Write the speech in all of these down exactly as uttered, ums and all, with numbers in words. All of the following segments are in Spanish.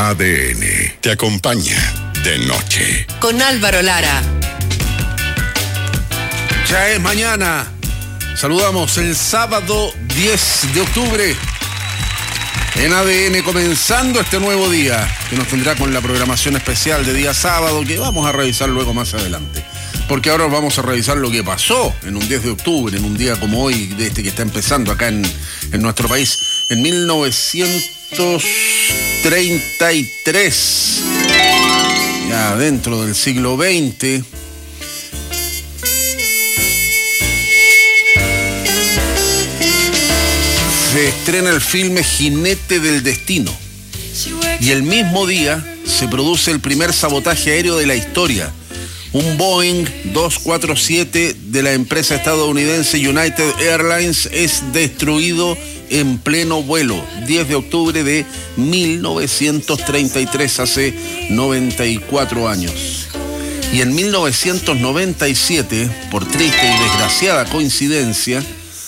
A D N te acompaña de noche. Con Álvaro Lara. Ya es mañana. Saludamos el sábado diez de octubre. En A D N comenzando este nuevo día, que nos tendrá con la programación especial de día sábado, que vamos a revisar luego más adelante. Porque ahora vamos a revisar lo que pasó en un diez de octubre, en un día como hoy, de este que está empezando acá en, en nuestro país, en mil novecientos treinta y tres, ya dentro del siglo veinte. Se estrena el filme Jinete del Destino. Y el mismo día se produce el primer sabotaje aéreo de la historia. Un Boeing doscientos cuarenta y siete de la empresa estadounidense United Airlines es destruido en pleno vuelo. diez de octubre de mil novecientos treinta y tres, hace noventa y cuatro años. Y en mil novecientos noventa y siete, por triste y desgraciada coincidencia,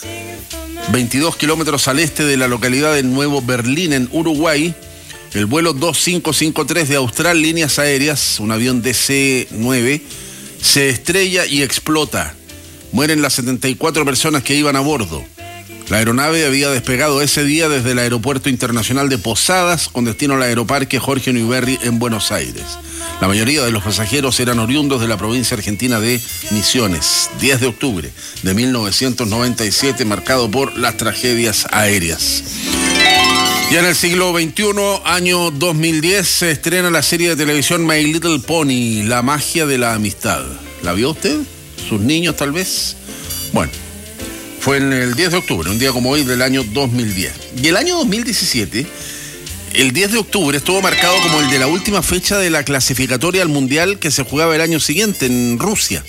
veintidós kilómetros al este de la localidad de Nuevo Berlín, en Uruguay, el vuelo dos cinco cinco tres de Austral Líneas Aéreas, un avión D C nueve, se estrella y explota. Mueren las setenta y cuatro personas que iban a bordo. La aeronave había despegado ese día desde el Aeropuerto Internacional de Posadas con destino al Aeroparque Jorge Newbery en Buenos Aires. La mayoría de los pasajeros eran oriundos de la provincia argentina de Misiones. diez de octubre de mil novecientos noventa y siete, marcado por las tragedias aéreas. Ya en el siglo veintiuno, año dos mil diez, se estrena la serie de televisión My Little Pony, La magia de la amistad. ¿La vio usted? ¿Sus niños tal vez? Bueno, fue en el diez de octubre, un día como hoy del año dos mil diez. Y el año dos mil diecisiete, el diez de octubre estuvo marcado como el de la última fecha de la clasificatoria al Mundial que se jugaba el año siguiente en Rusia.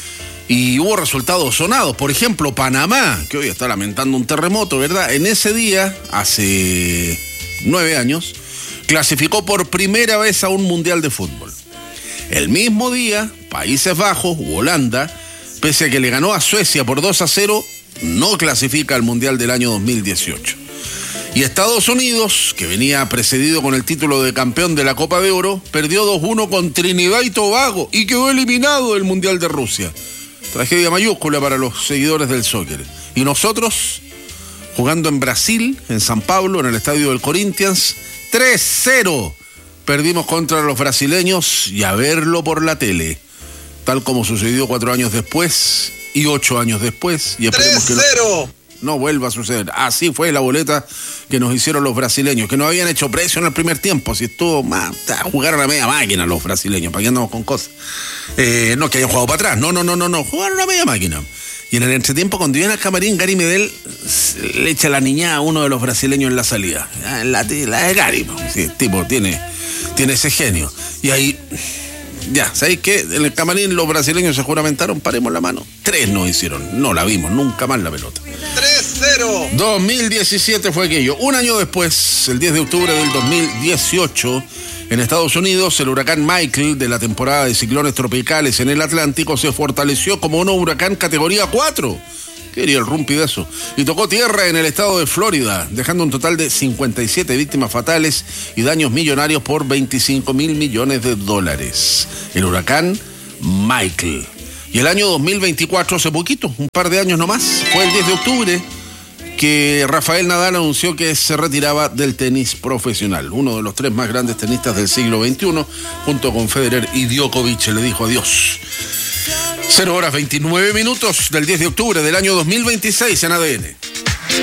Y hubo resultados sonados. Por ejemplo, Panamá, que hoy está lamentando un terremoto, ¿verdad? En ese día, hace nueve años, clasificó por primera vez a un Mundial de fútbol. El mismo día, Países Bajos, Holanda, pese a que le ganó a Suecia por dos a cero, no clasifica al Mundial del año dos mil dieciocho. Y Estados Unidos, que venía precedido con el título de campeón de la Copa de Oro, perdió dos uno con Trinidad y Tobago y quedó eliminado del Mundial de Rusia. Tragedia mayúscula para los seguidores del soccer. Y nosotros, jugando en Brasil, en San Pablo, en el estadio del Corinthians, tres cero. Perdimos contra los brasileños y a verlo por la tele. Tal como sucedió cuatro años después y ocho años después. Y esperemos que no, no vuelva a suceder. Así fue la boleta que nos hicieron los brasileños, que no habían hecho precio en el primer tiempo. Si estuvo más, jugaron a media máquina los brasileños, ¿para qué andamos con cosas? Eh, no que hayan jugado para atrás, no, no, no, no, no, jugaron a media máquina. Y en el entretiempo, cuando viene al camarín, Gary Medel le echa la niña a uno de los brasileños en la salida. La, la de Gary, sí, el tipo tiene, tiene ese genio. Y ahí, ya, ¿sabéis qué? En el camarín los brasileños se juramentaron, paremos la mano. Tres no hicieron, no la vimos, nunca más la pelota. tres cero. dos mil diecisiete fue aquello. Un año después, el diez de octubre del dos mil dieciocho, en Estados Unidos, el huracán Michael de la temporada de ciclones tropicales en el Atlántico se fortaleció como un huracán categoría cuatro. ¿Qué diría el rumpi de eso? Y tocó tierra en el estado de Florida, dejando un total de cincuenta y siete víctimas fatales y daños millonarios por veinticinco mil millones de dólares. El huracán Michael. Y el año dos mil veinticuatro, hace poquito, un par de años nomás, fue el diez de octubre que Rafael Nadal anunció que se retiraba del tenis profesional. Uno de los tres más grandes tenistas del siglo veintiuno, junto con Federer y Djokovic, le dijo adiós. cero horas veintinueve minutos del diez de octubre del año dos mil veintiséis en A D N.